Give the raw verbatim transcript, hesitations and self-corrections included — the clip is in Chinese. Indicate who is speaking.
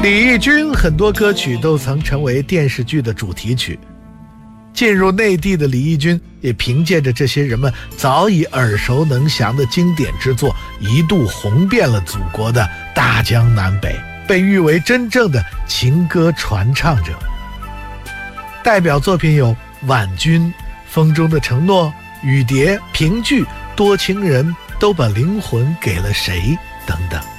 Speaker 1: 李翊君很多歌曲都曾成为电视剧的主题曲。进入内地的李翊君也凭借着这些人们早已耳熟能详的经典之作，一度红遍了祖国的大江南北，被誉为真正的情歌传唱者。代表作品有《婉君》、《风中的承诺》、《雨蝶》、《评剧》、《多情人》、都把灵魂给了谁等等。